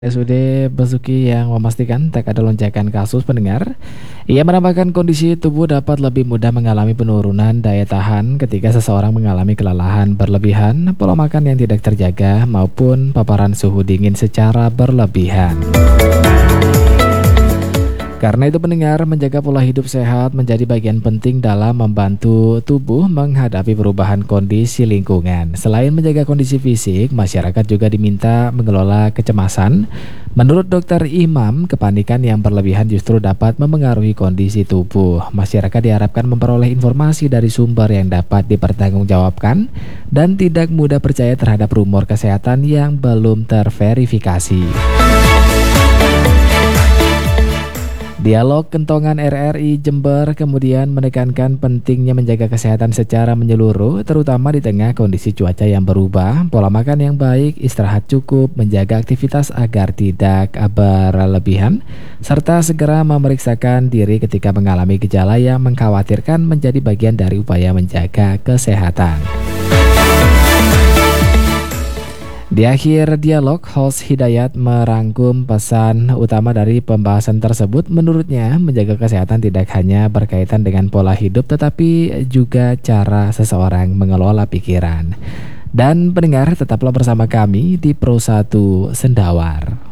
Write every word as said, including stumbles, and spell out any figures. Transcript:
R S U D Besuki yang memastikan tak ada lonjakan kasus pendengar. Ia menambahkan kondisi tubuh dapat lebih mudah mengalami penurunan daya tahan ketika seseorang mengalami kelelahan berlebihan, pola makan yang tidak terjaga, maupun paparan suhu dingin secara berlebihan. Karena itu pendengar, menjaga pola hidup sehat menjadi bagian penting dalam membantu tubuh menghadapi perubahan kondisi lingkungan. Selain menjaga kondisi fisik, masyarakat juga diminta mengelola kecemasan. Menurut dokter Imam, kepanikan yang berlebihan justru dapat memengaruhi kondisi tubuh. Masyarakat diharapkan memperoleh informasi dari sumber yang dapat dipertanggungjawabkan dan tidak mudah percaya terhadap rumor kesehatan yang belum terverifikasi. Dialog Kentongan R R I Jember kemudian menekankan pentingnya menjaga kesehatan secara menyeluruh, terutama di tengah kondisi cuaca yang berubah, pola makan yang baik, istirahat cukup, menjaga aktivitas agar tidak berlebihan, serta segera memeriksakan diri ketika mengalami gejala yang mengkhawatirkan menjadi bagian dari upaya menjaga kesehatan. Di akhir dialog, host Hidayat merangkum pesan utama dari pembahasan tersebut. Menurutnya, menjaga kesehatan tidak hanya berkaitan dengan pola hidup, tetapi juga cara seseorang mengelola pikiran. Dan pendengar, tetaplah bersama kami di Pro satu Sendawar.